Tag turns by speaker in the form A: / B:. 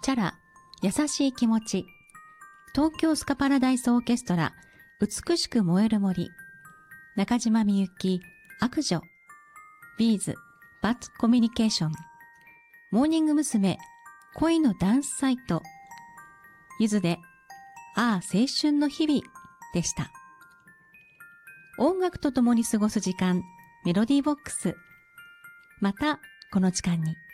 A: チャラ、優しい気持ち、東京スカパラダイスオーケストラ、美しく燃える森、中島みゆき、悪女、ビーズ、バッドコミュニケーション、モーニング娘。恋のダンスサイト、ゆずで、ああ青春の日々でした。音楽とともに過ごす時間、メロディーボックス。またこの時間に。